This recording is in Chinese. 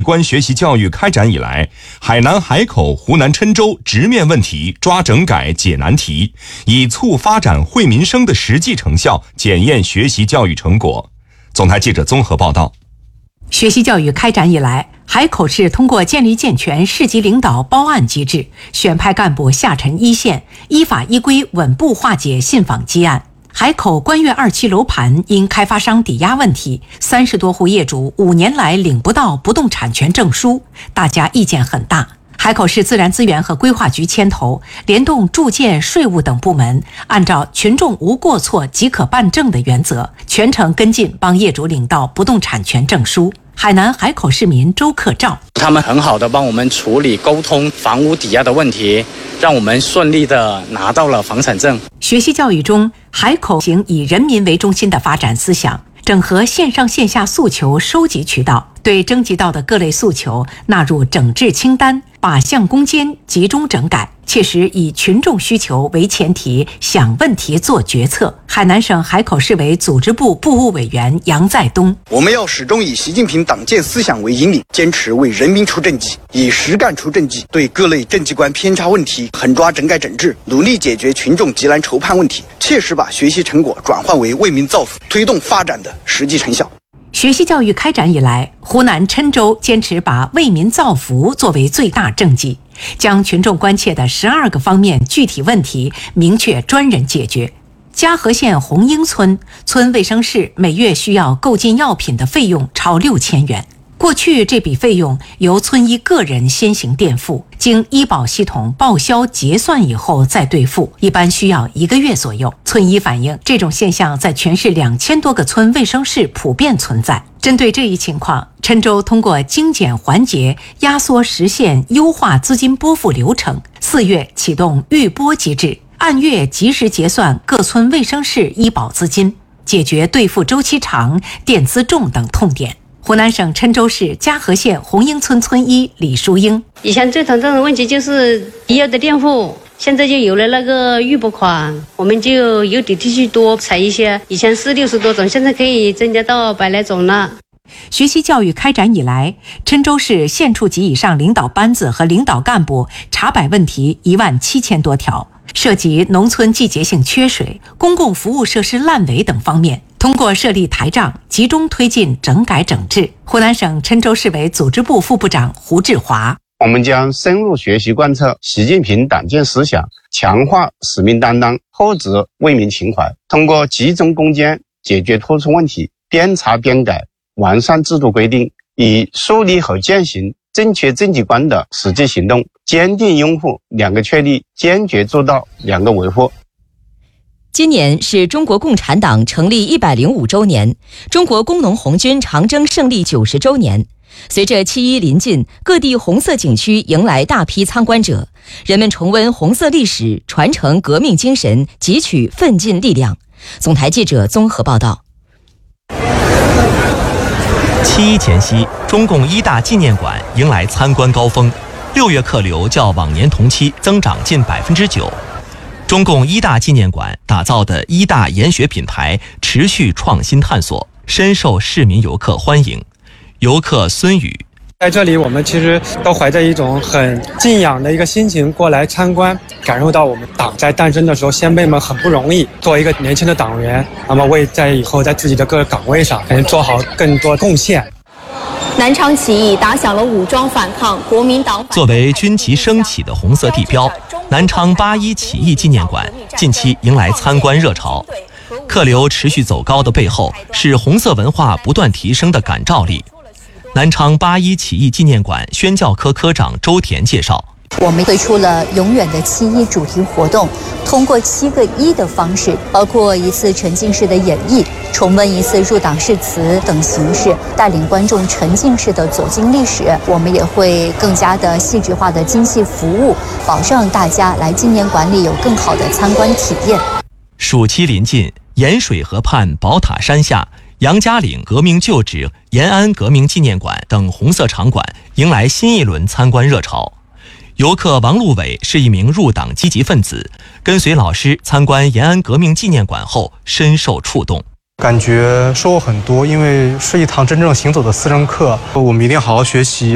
观学习教育开展以来，海南海口、湖南郴州直面问题，抓整改解难题，以促发展惠民生的实际成效检验学习教育成果。总台记者综合报道。 学习教育开展以来，海口市通过建立健全市级领导包案机制，选派干部下沉一线，依法依规稳步化解信访积案。海口观悦2期楼盘因开发商抵押问题，30多户业主5年来领不到不动产权证书，大家意见很大。海口市自然资源和规划局牵头，联动住建、税务等部门，按照群众无过错即可办证的原则，全程跟进帮业主领到不动产权证书。海南海口市民周克照， 他们很好的帮我们处理沟通房屋抵押的问题，让我们顺利的拿到了房产证。 学习教育中，海口行以人民为中心的发展思想，整合线上线下诉求收集渠道，对征集到的各类诉求纳入整治清单，靶向攻坚，集中整改，切实以群众需求为前提，想问题做决策。海南省海口市委组织部部务委员杨在东， 我们要始终以习近平党建思想为引领，坚持为人民出政绩，以实干出政绩，对各类政绩观偏差问题狠抓整改整治，努力解决群众急难愁盼问题，切实把学习成果转换为为民造福、推动发展的实际成效。 学习教育开展以来，湖南郴州坚持把为民造福作为最大政绩，将群众关切的12个方面具体问题明确专人解决。嘉禾县红英村村卫生室每月需要购进药品的费用超6000元。过去这笔费用由村医个人先行垫付，经医保系统报销结算以后再兑付，一般需要1个月左右。村医反映，这种现象在全市2000多个村卫生室普遍存在。针对这一情况，郴州通过精简环节、压缩时限、优化资金拨付流程，4月启动预拨机制，按月及时结算各村卫生室医保资金，解决兑付周期长、垫资重等痛点。湖南省郴州市嘉禾县红英村村医李淑英， 以前最头痛的问题就是医药的垫付，现在就有了那个预拨款，我们就有底气去多采一些，以前是60多种，现在可以增加到100来种了。 学习教育开展以来，郴州市县处级以上领导班子和领导干部查摆问题17000多条，涉及农村季节性缺水、公共服务设施烂尾等方面，通过设立台账，集中推进整改整治。湖南省郴州市委组织部副部长胡志华， 我们将深入学习贯彻习近平党建思想，强化使命担当，厚植为民情怀，通过集中攻坚解决突出问题，边查边改，完善制度规定，以树立和践行正确政绩观的实际行动，坚定拥护2个确立，坚决做到2个维护。 今年是中国共产党成立105周年，中国工农红军长征胜利90周年。随着7·1临近，各地红色景区迎来大批参观者，人们重温红色历史，传承革命精神，汲取奋进力量。总台记者综合报道。 7·1前夕，中共一大纪念馆迎来参观高峰，6月客流较往年同期增长近9%。中共一大纪念馆打造的一大研学品牌持续创新探索，深受市民游客欢迎。游客孙宇， 在这里我们其实都怀着一种很敬仰的一个心情过来参观，感受到我们党在诞生的时候先辈们很不容易，作为一个年轻的党员，那么为在以后在自己的各个岗位上能做好更多贡献。 南昌起义打响了武装反抗，国民党作为军旗升起的红色地标，南昌8·1起义纪念馆近期迎来参观热潮。客流持续走高的背后，是红色文化不断提升的感召力。南昌8·1起义纪念馆宣教科科长周田介绍， 我们推出了永远的7·1主题活动，通过7个1的方式，包括一次沉浸式的演绎、重温一次入党誓词等形式，带领观众沉浸式的走进历史。我们也会更加的细致化的精细服务，保证大家来纪念馆里有更好的参观体验。 暑期临近，盐水河畔宝塔山下、杨家岭革命旧址、延安革命纪念馆等红色场馆迎来新一轮参观热潮。游客王路伟是一名入党积极分子，跟随老师参观延安革命纪念馆后深受触动， 感觉收获很多，因为是一堂真正行走的思政课，我们一定好好学习。